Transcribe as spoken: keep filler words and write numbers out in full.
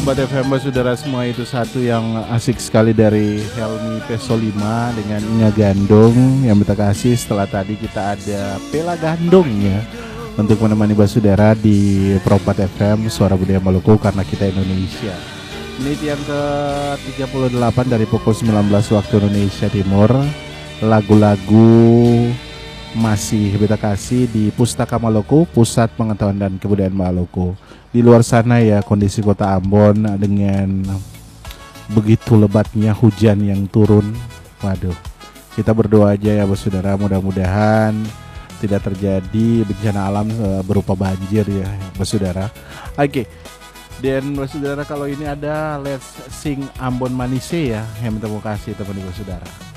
Perombat F M saudara semua, itu satu yang asik sekali dari Helmi Peso lima dengan Inga Gandong yang kita kasih. Setelah tadi kita ada Pela Gandong ya untuk menemani saudara di Perombat F M Suara Budaya Maluku karena kita Indonesia. Menit yang ke tiga puluh delapan dari pukul sembilan belas waktu Indonesia Timur. Lagu-lagu masih kita kasih di Pustaka Maluku, Pusat Pengetahuan dan Kebudayaan Maluku. Di luar sana ya kondisi kota Ambon dengan begitu lebatnya hujan yang turun. Waduh, kita berdoa aja ya saudara, mudah-mudahan tidak terjadi bencana alam berupa banjir ya saudara. Oke, dan saudara kalau ini ada Let's Sing Ambon Manise ya yang minta mau kasih teman-teman saudara.